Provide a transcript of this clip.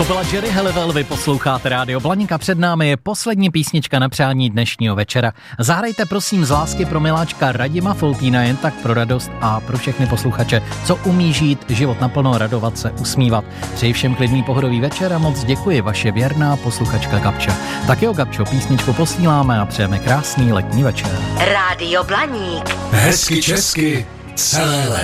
byla Jerry Halliwell, vy posloucháte Rádio Blaník a před námi je poslední písnička na přání dnešního večera. Zahrajte prosím z lásky pro miláčka Radima Foltýna, jen tak pro radost a pro všechny posluchače, co umí žít život naplno, radovat se, usmívat. Přeji všem klidný pohodový večer a moc děkuji, vaše věrná posluchačka Gabča. Tak jo, Gabčo, písničku posíláme a přejeme krásný letní večer. Rádio Blaník. Hezky česky celé léto.